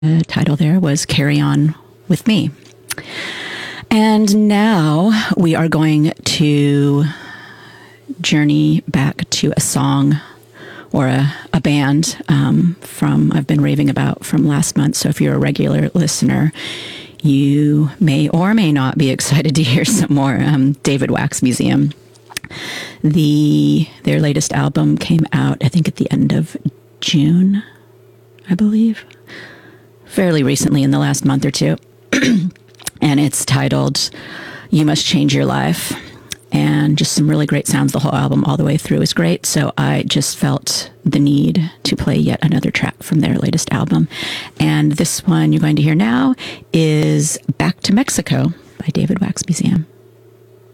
The title there was Carry On With Me. And now we are going to journey back to a song or a band from I've been raving about from last month. So if you're a regular listener, you may or may not be excited to hear some more. David Wax Museum. Their latest album came out, I think, at the end of June, I believe. Fairly recently, in the last month or two. And it's titled You Must Change Your Life. And just some really great sounds. The whole album all the way through is great. So I just felt the need to play yet another track from their latest album. And this one you're going to hear now is Back to Mexico by David Wax Museum.